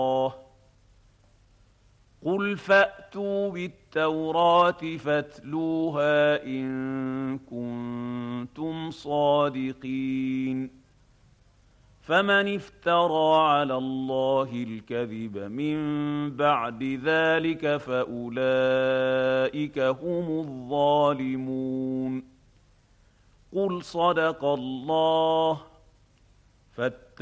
قل فاتوا بالتوراه فاتلوها ان كنتم صادقين فمن افترى على الله الكذب من بعد ذلك فاولئك هم الظالمون قل صدق الله